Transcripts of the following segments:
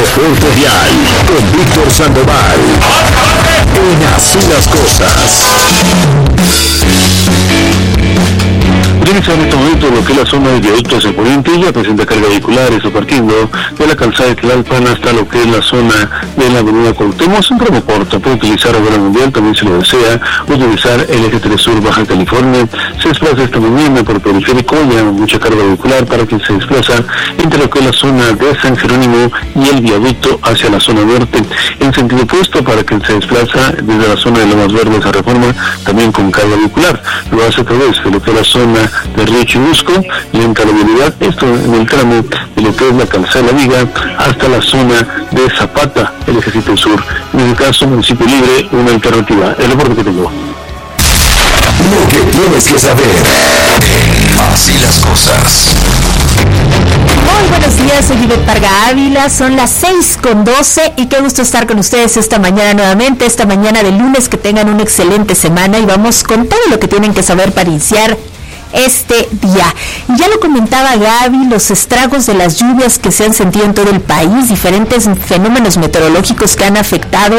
Transporte Vial con Víctor Sandoval. En Así las Cosas. Utiliza en este momento lo que es la zona de viaducto hacia Poniente, ya presenta carga vehicular, eso partiendo de la calzada de Tlalpan hasta lo que es la zona de la avenida Cuauhtémoc. Es un tramo corto, puede utilizar Avenida Mundial, también si lo desea, utilizar el eje 3 Sur Baja California. Se desplaza esta mañana por periférico, ya mucha carga vehicular para quien se desplaza entre lo que es la zona de San Jerónimo y el viaducto hacia la zona norte. En sentido opuesto, para quien se desplaza desde la zona de Lomas Verdes a Reforma, también con carga vehicular. Lo hace a través de lo que es la zona de Río Churubusco, lenta la movilidad, esto en el tramo de lo que es la calzada de la Viga hasta la zona de Zapata, el Ejército Sur. En el caso, municipio libre, una alternativa. El reporte que tengo. Lo que tienes que saber. Así las Cosas. Muy buenos días, soy Ivette Parga Ávila, son las 6:12 y qué gusto estar con ustedes esta mañana nuevamente, esta mañana de lunes. Que tengan una excelente semana y vamos con todo lo que tienen que saber para iniciar este día. Ya lo comentaba Gaby, los estragos de las lluvias que se han sentido en todo el país, diferentes fenómenos meteorológicos que han afectado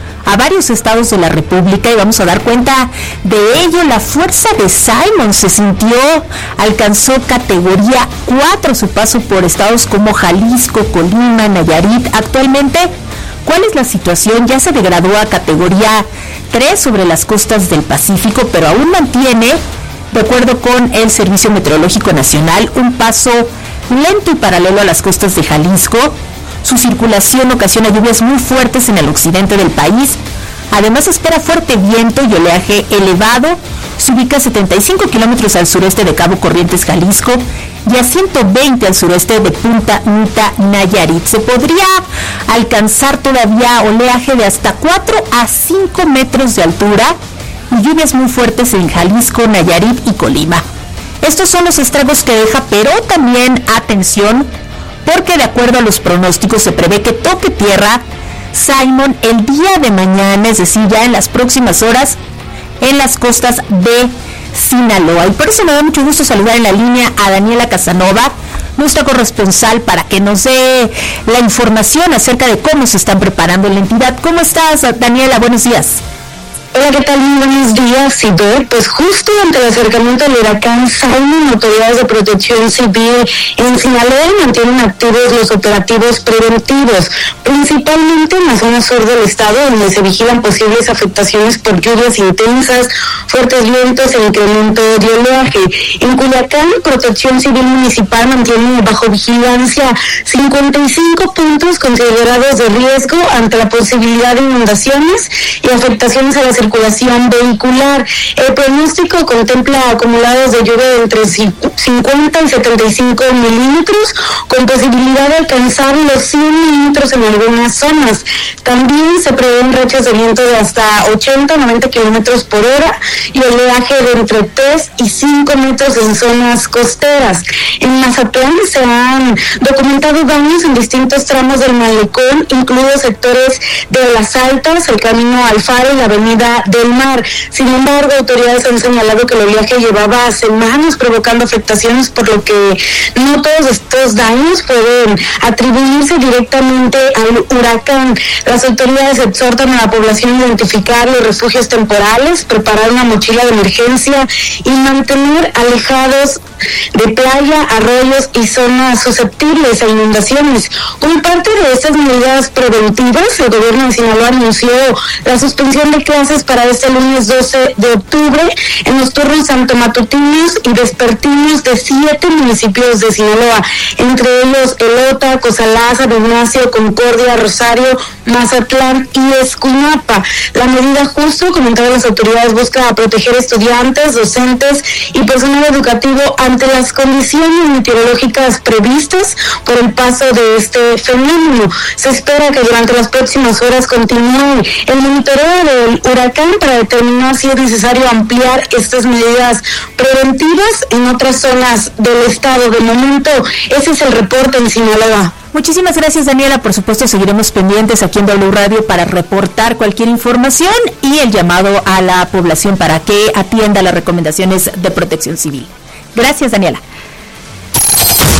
a varios estados de la República, y vamos a dar cuenta de ello. La fuerza de Simon se sintió, alcanzó categoría 4 su paso por estados como Jalisco, Colima, Nayarit. Actualmente, ¿cuál es la situación? Ya se degradó a categoría 3 sobre las costas del Pacífico, pero aún mantiene, de acuerdo con el Servicio Meteorológico Nacional, un paso lento y paralelo a las costas de Jalisco. Su circulación ocasiona lluvias muy fuertes en el occidente del país. Además, espera fuerte viento y oleaje elevado. Se ubica a 75 kilómetros al sureste de Cabo Corrientes, Jalisco, y a 120 al sureste de Punta Mita, Nayarit. Se podría alcanzar todavía oleaje de hasta 4 a 5 metros de altura y lluvias muy fuertes en Jalisco, Nayarit y Colima. Estos son los estragos que deja, pero también atención, porque de acuerdo a los pronósticos se prevé que toque tierra Simon el día de mañana, es decir, ya en las próximas horas, en las costas de Sinaloa. Y por eso me da mucho gusto saludar en la línea a Daniela Casanova, nuestra corresponsal, para que nos dé la información acerca de cómo se están preparando en la entidad. ¿Cómo estás, Daniela? Buenos días. Hola, ¿qué tal? Buenos días, Ivette. Pues justo ante el acercamiento del huracán Simon, autoridades de protección civil en Sinaloa mantienen activos los operativos preventivos, principalmente en la zona sur del estado, donde se vigilan posibles afectaciones por lluvias intensas, fuertes vientos e incremento de oleaje. En Culiacán, Protección Civil Municipal mantiene bajo vigilancia 55 puntos considerados de riesgo ante la posibilidad de inundaciones y afectaciones a la circulación vehicular. El pronóstico contempla acumulados de lluvia de entre 50 y 75 milímetros, con posibilidad de alcanzar los 100 milímetros en algunas zonas. También se prevén rachas de viento de hasta 80 o 90 kilómetros por hora y oleaje de entre 3 y 5 metros en zonas costeras. En Mazatlán se han documentado daños en distintos tramos del malecón, incluidos sectores de Las Altas, el camino al Faro y la avenida del Mar. Sin embargo, autoridades han señalado que el oleaje llevaba semanas provocando afectaciones, por lo que no todos estos daños pueden atribuirse directamente al huracán. Las autoridades exhortan a la población a identificar los refugios temporales, preparar una mochila de emergencia y mantener alejados de playa, arroyos y zonas susceptibles a inundaciones. Como parte de estas medidas preventivas, el gobierno de Sinaloa anunció la suspensión de clases para este lunes 12 de octubre en los turnos tanto matutinos y vespertinos de 7 municipios de Sinaloa, entre ellos Elota, Cozalá, San Ignacio, Concordia, Rosario, Mazatlán y Escuinapa. La medida, justo comentaron las autoridades, busca proteger estudiantes, docentes y personal educativo ante las condiciones meteorológicas previstas por el paso de este fenómeno. Se espera que durante las próximas horas continúe el monitoreo del huracán para determinar si es necesario ampliar estas medidas preventivas en otras zonas del estado. De momento, ese es el reporte en Sinaloa. Muchísimas gracias, Daniela. Por supuesto, seguiremos pendientes aquí en W Radio para reportar cualquier información y el llamado a la población para que atienda las recomendaciones de Protección Civil. Gracias, Daniela.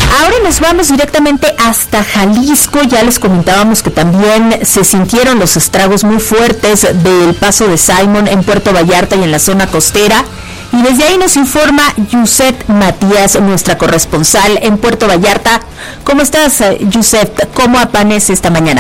Ahora nos vamos directamente hasta Jalisco. Ya les comentábamos que también se sintieron los estragos muy fuertes del paso de Simon en Puerto Vallarta y en la zona costera. Y desde ahí nos informa Yuset Matías, nuestra corresponsal en Puerto Vallarta. ¿Cómo estás, Yuset? ¿Cómo amanece esta mañana?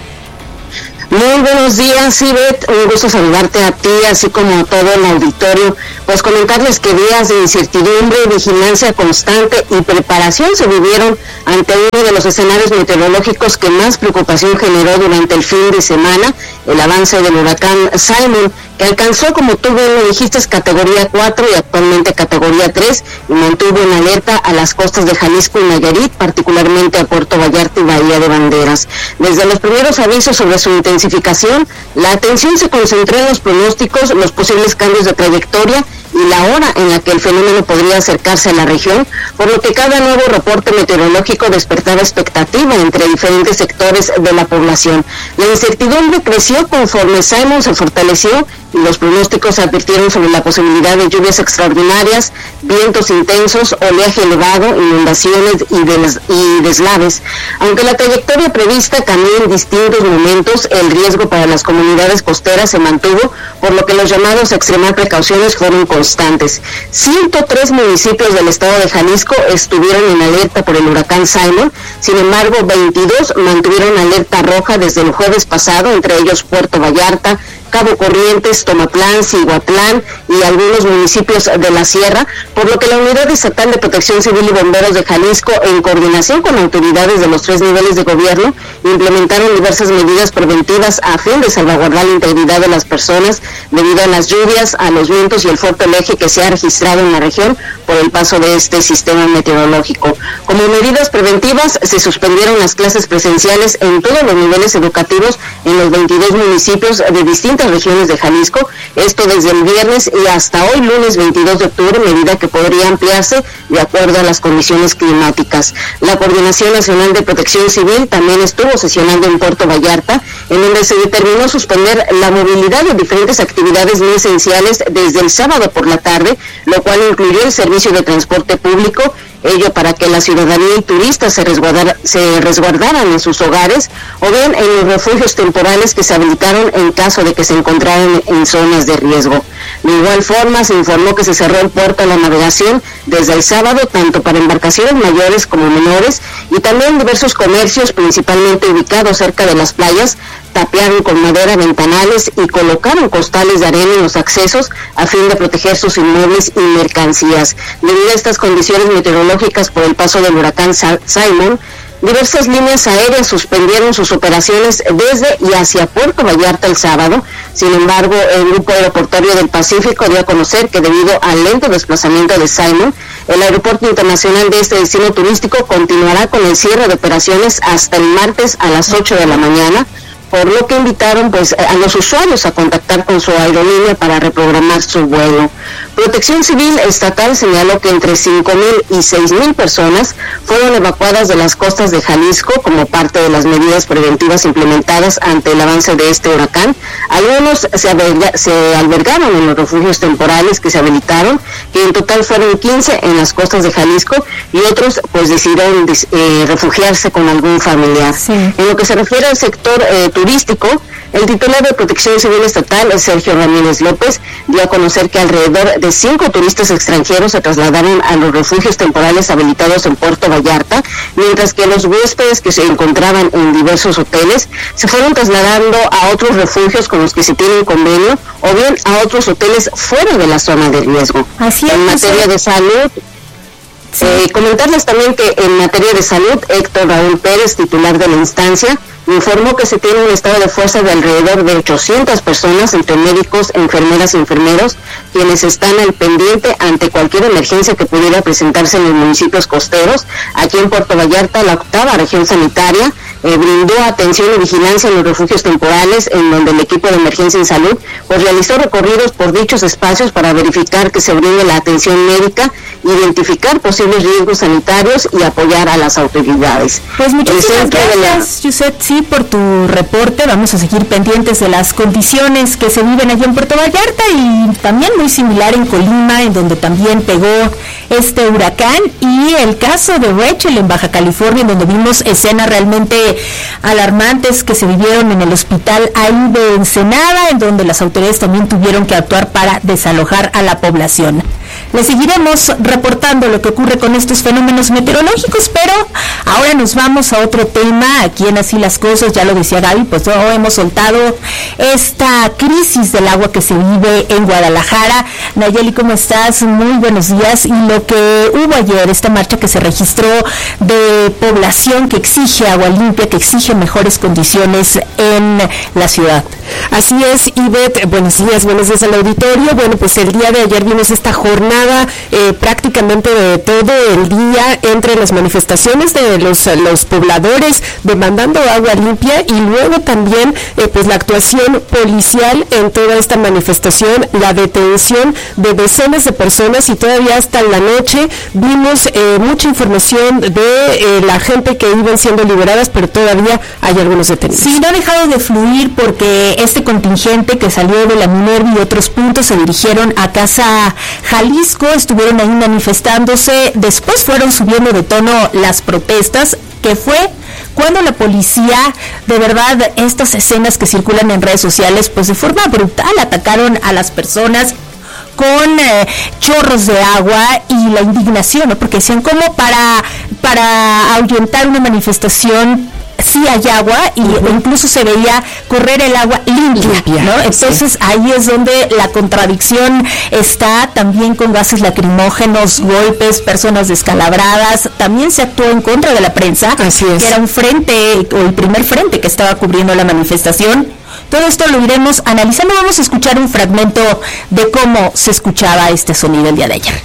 Muy buenos días, Ivette. Un gusto saludarte a ti, así como a todo el auditorio. Pues comentarles que días de incertidumbre, vigilancia constante y preparación se vivieron ante uno de los escenarios meteorológicos que más preocupación generó durante el fin de semana, el avance del huracán Simon, que alcanzó, como tú bien lo dijiste, categoría 4 y actualmente categoría 3, y mantuvo en alerta a las costas de Jalisco y Nayarit, particularmente a Puerto Vallarta y Bahía de Banderas. Desde los primeros avisos sobre su intensificación, la atención se concentró en los pronósticos, los posibles cambios de trayectoria y la hora en la que el fenómeno podría acercarse a la región, por lo que cada nuevo reporte meteorológico despertaba expectativa entre diferentes sectores de la población. La incertidumbre creció conforme Simon se fortaleció y los pronósticos advirtieron sobre la posibilidad de lluvias extraordinarias, vientos intensos, oleaje elevado, inundaciones y deslaves. Aunque la trayectoria prevista cambió en distintos momentos, el riesgo para las comunidades costeras se mantuvo, por lo que los llamados a extremar precauciones fueron constantes. 103 municipios del estado de Jalisco estuvieron en alerta por el huracán Simon, sin embargo 22 mantuvieron alerta roja desde el jueves pasado, entre ellos Puerto Vallarta, Cabo Corrientes, Tomatlán, Cihuatlán y algunos municipios de la Sierra, por lo que la Unidad Estatal de Protección Civil y Bomberos de Jalisco, en coordinación con autoridades de los 3 niveles de gobierno, implementaron diversas medidas preventivas a fin de salvaguardar la integridad de las personas debido a las lluvias, a los vientos y el fuerte oleaje que se ha registrado en la región por el paso de este sistema meteorológico. Como medidas preventivas, se suspendieron las clases presenciales en todos los niveles educativos en los 22 municipios de distintas regiones de Jalisco, esto desde el viernes y hasta hoy, lunes 22 de octubre, medida que podría ampliarse de acuerdo a las condiciones climáticas. La Coordinación Nacional de Protección Civil también estuvo sesionando en Puerto Vallarta, en donde se determinó suspender la movilidad de diferentes actividades no esenciales desde el sábado por la tarde, lo cual incluyó el servicio de transporte público, ello para que la ciudadanía y turistas se resguardaran en sus hogares o bien en los refugios temporales que se habilitaron en caso de que se encontraran en zonas de riesgo. De igual forma, se informó que se cerró el puerto a la navegación desde el sábado, tanto para embarcaciones mayores como menores, y también diversos comercios, principalmente ubicados cerca de las playas, tapiaron con madera ventanales y colocaron costales de arena en los accesos a fin de proteger sus inmuebles y mercancías. Debido a estas condiciones meteorológicas por el paso del huracán Simon, diversas líneas aéreas suspendieron sus operaciones desde y hacia Puerto Vallarta el sábado. Sin embargo, el Grupo Aeroportuario del Pacífico dio a conocer que debido al lento desplazamiento de Simon, el aeropuerto internacional de este destino turístico continuará con el cierre de operaciones hasta el martes a las 8 de la mañana, por lo que invitaron a los usuarios a contactar con su aerolínea para reprogramar su vuelo. Protección Civil Estatal señaló que entre 5,000 y 6,000 personas fueron evacuadas de las costas de Jalisco como parte de las medidas preventivas implementadas ante el avance de este huracán. Algunos se albergaron en los refugios temporales que se habilitaron, que en total fueron 15 en las costas de Jalisco, y otros decidieron refugiarse con algún familiar. Sí. En lo que se refiere al sector turístico, el titular de Protección Civil Estatal, Sergio Ramírez López, dio a conocer que alrededor de 5 turistas extranjeros se trasladaron a los refugios temporales habilitados en Puerto Vallarta, mientras que los huéspedes que se encontraban en diversos hoteles se fueron trasladando a otros refugios con los que se tienen convenio o bien a otros hoteles fuera de la zona de riesgo. Así es, en materia de salud, comentarles también que en materia de salud, Héctor Raúl Pérez, titular de la instancia, informó que se tiene un estado de fuerza de alrededor de 800 personas, entre médicos, enfermeras y enfermeros, quienes están al pendiente ante cualquier emergencia que pudiera presentarse en los municipios costeros. Aquí en Puerto Vallarta, la 8ª región sanitaria, brindó atención y vigilancia en los refugios temporales, en donde el equipo de emergencia en salud pues realizó recorridos por dichos espacios para verificar que se brinde la atención médica, identificar posibles riesgos sanitarios y apoyar a las autoridades. Pues muchísimas gracias, Yuset, sí, por tu reporte. Vamos a seguir pendientes de las condiciones que se viven allí en Puerto Vallarta y también muy similar en Colima, en donde también pegó este huracán, y el caso de Rachel en Baja California, en donde vimos escenas realmente alarmantes que se vivieron en el hospital ahí de Ensenada, en donde las autoridades también tuvieron que actuar para desalojar a la población. Le seguiremos reportando lo que ocurre con estos fenómenos meteorológicos, pero ahora nos vamos a otro tema. Aquí en Así las Cosas, ya lo decía Gaby, pues no hemos soltado esta crisis del agua que se vive en Guadalajara. Nayeli, ¿cómo estás? Muy buenos días. Y lo que hubo ayer, esta marcha que se registró de población que exige agua limpia, que exige mejores condiciones en la ciudad. Así es, Ivette, buenos días al auditorio. Bueno, pues el día de ayer vimos esta jornada prácticamente de todo el día entre las manifestaciones de los pobladores demandando agua limpia, y luego también pues la actuación policial en toda esta manifestación, la detención de decenas de personas, y todavía hasta la noche vimos mucha información de la gente que iban siendo liberadas, pero todavía hay algunos detenidos. Sí, no ha dejado de fluir, porque este contingente que salió de la Minerva y otros puntos se dirigieron a Casa Jalisco, estuvieron ahí manifestándose, después fueron subiendo de tono las protestas, que fue cuando la policía, de verdad, estas escenas que circulan en redes sociales, pues de forma brutal atacaron a las personas con chorros de agua, y la indignación, ¿no? Porque decían, ¿cómo para ahuyentar una manifestación sí hay agua? Y incluso se veía correr el agua limpia, ¿no? Entonces ahí es donde la contradicción está, también con gases lacrimógenos, golpes, personas descalabradas. También se actuó en contra de la prensa, que era un frente, o el primer frente que estaba cubriendo la manifestación. Todo esto lo iremos analizando. Vamos a escuchar un fragmento de cómo se escuchaba este sonido el día de ayer.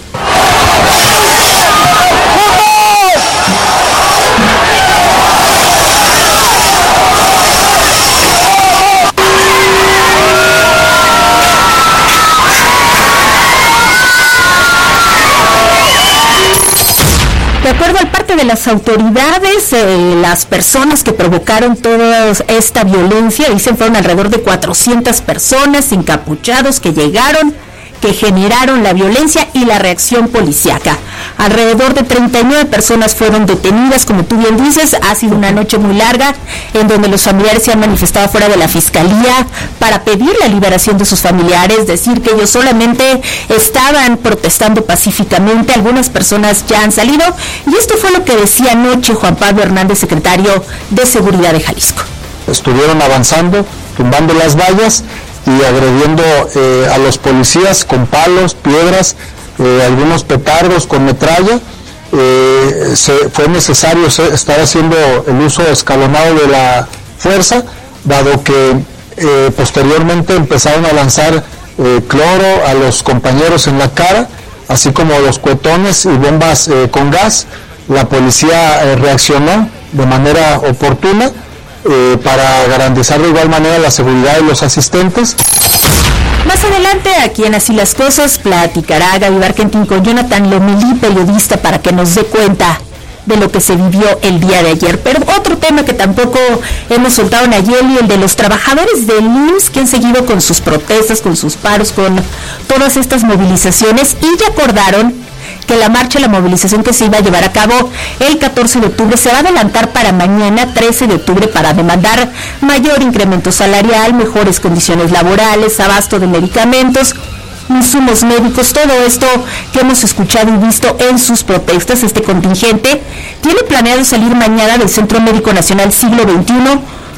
De acuerdo al parte de las autoridades, las personas que provocaron toda esta violencia, dicen, fueron alrededor de 400 personas encapuchados que llegaron, que generaron la violencia y la reacción policíaca. Alrededor de 39 personas fueron detenidas, como tú bien dices. Ha sido una noche muy larga, en donde los familiares se han manifestado fuera de la fiscalía para pedir la liberación de sus familiares, decir que ellos solamente estaban protestando pacíficamente. Algunas personas ya han salido, y esto fue lo que decía anoche Juan Pablo Hernández, secretario de Seguridad de Jalisco. Estuvieron avanzando, tumbando las vallas y agrediendo a los policías con palos, piedras, algunos petardos con metralla. Fue necesario estar haciendo el uso escalonado de la fuerza, dado que posteriormente empezaron a lanzar cloro a los compañeros en la cara, así como los cuetones y bombas con gas. La policía reaccionó de manera oportuna para garantizar de igual manera la seguridad de los asistentes. Más adelante, aquí en Así las Cosas, platicará Gaby Barkentin con Jonathan Lomelí, periodista, para que nos dé cuenta de lo que se vivió el día de ayer. Pero otro tema que tampoco hemos soltado, Nayeli, el de los trabajadores del IMSS, que han seguido con sus protestas, con sus paros, con todas estas movilizaciones, y ya acordaron que la marcha, la movilización que se iba a llevar a cabo el 14 de octubre se va a adelantar para mañana, 13 de octubre, para demandar mayor incremento salarial, mejores condiciones laborales, abasto de medicamentos, insumos médicos, todo esto que hemos escuchado y visto en sus protestas. Este contingente tiene planeado salir mañana del Centro Médico Nacional Siglo XXI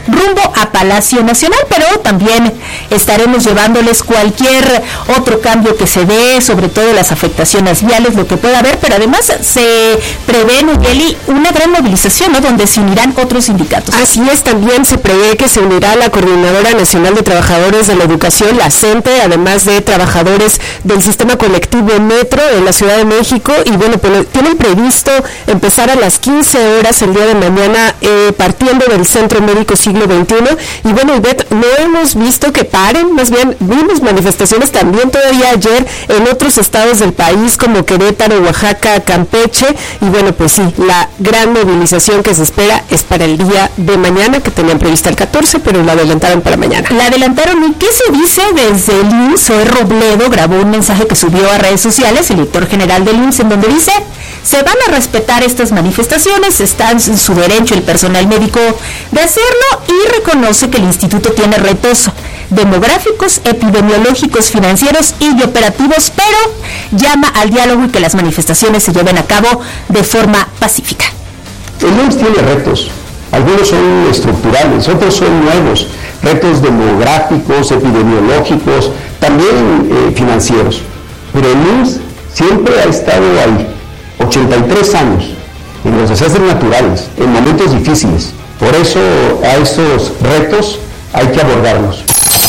rumbo a Palacio Nacional, pero también estaremos llevándoles cualquier otro cambio que se dé, sobre todo las afectaciones viales, lo que pueda haber, pero además se prevé, Nayeli, una gran movilización, ¿no?, donde se unirán otros sindicatos. Así es, también se prevé que se unirá la Coordinadora Nacional de Trabajadores de la Educación, la CENTE, además de trabajadores del sistema colectivo Metro en la Ciudad de México, y bueno, pues tienen previsto empezar a las 15 horas el día de mañana, partiendo del Centro Médico Siglo XXI, y bueno, Ivette, no hemos visto que paren, más bien vimos manifestaciones también todavía ayer en otros estados del país como Querétaro, Oaxaca, Campeche, y bueno, pues sí, la gran movilización que se espera es para el día de mañana, que tenían prevista el 14, pero la adelantaron para mañana. La adelantaron, ¿y qué se dice desde el IMSS? Zoe Robledo grabó un mensaje que subió a redes sociales, el director general del IMSS, en donde dice: se van a respetar estas manifestaciones, está en su derecho el personal médico de hacerlo, y reconoce que el instituto tiene retos demográficos, epidemiológicos, financieros y operativos, pero llama al diálogo y que las manifestaciones se lleven a cabo de forma pacífica. El IMSS tiene retos, algunos son estructurales, otros son nuevos, retos demográficos, epidemiológicos, también financieros, pero el IMSS siempre ha estado ahí, 83 años, en los desastres naturales, en momentos difíciles. Por eso a estos retos hay que abordarlos.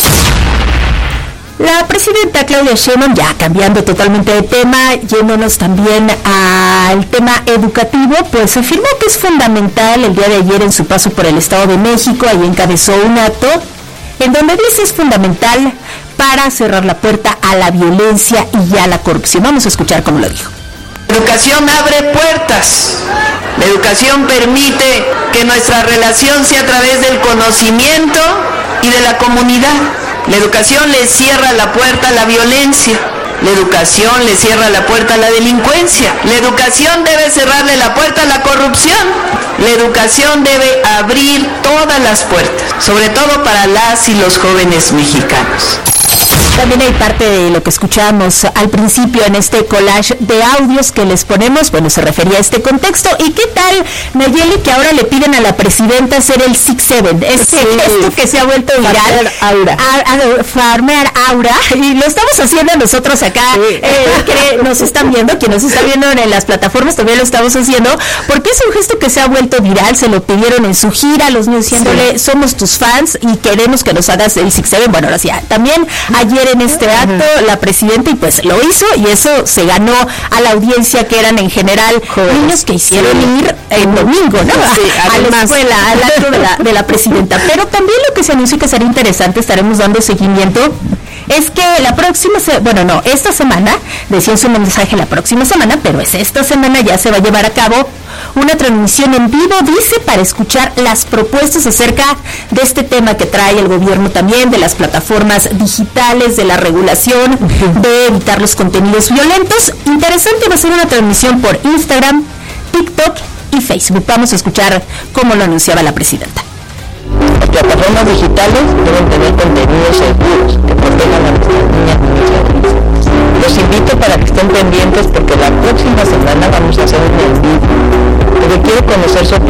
La presidenta Claudia Sheinbaum, ya cambiando totalmente de tema, yéndonos también al tema educativo, pues afirmó que es fundamental el día de ayer en su paso por el Estado de México, ahí encabezó un acto en donde dice es fundamental para cerrar la puerta a la violencia y a la corrupción. Vamos a escuchar cómo lo dijo. La educación abre puertas, la educación permite que nuestra relación sea a través del conocimiento y de la comunidad. La educación le cierra la puerta a la violencia, la educación le cierra la puerta a la delincuencia, la educación debe cerrarle la puerta a la corrupción, la educación debe abrir todas las puertas, sobre todo para las y los jóvenes mexicanos. También hay parte de lo que escuchamos al principio en este collage de audios que les ponemos, bueno, se refería a este contexto. ¿Y qué tal, Nayeli, que ahora le piden a la presidenta hacer el 6-7? Esto que se ha vuelto viral. Farmear Aura. Y lo estamos haciendo nosotros acá, que nos están viendo, quien nos está viendo en las plataformas también lo estamos haciendo, porque es un gesto que se ha vuelto viral, se lo pidieron en su gira, los niños diciéndole, somos tus fans y queremos que nos hagas el 6-7. Bueno, ahora sí, también ayer en este acto la presidenta, y pues lo hizo, y eso se ganó a la audiencia, que eran en general niños que hicieron ir el domingo, ¿no? Sí, a la escuela, al acto de la presidenta. Pero también lo que se anunció que será interesante, estaremos dando seguimiento, es que esta semana, decía en su mensaje la próxima semana, pero es esta semana, ya se va a llevar a cabo una transmisión en vivo, dice, para escuchar las propuestas acerca de este tema que trae el gobierno también, de las plataformas digitales, de la regulación, de evitar los contenidos violentos. Interesante, va a ser una transmisión por Instagram, TikTok y Facebook. Vamos a escuchar cómo lo anunciaba la presidenta. Las plataformas digitales deben tener contenidos seguros que protejan a nuestras niñas y niños. Los invito para que estén pendientes, porque la próxima semana vamos a hacer un en vivo, porque quiero conocer su opinión.